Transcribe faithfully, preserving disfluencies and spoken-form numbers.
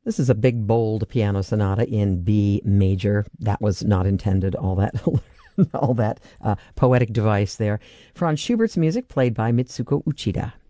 This is a big, bold piano sonata in B major. That was not intended, all that all that uh, poetic device there. Franz Schubert's music played by Mitsuko Uchida.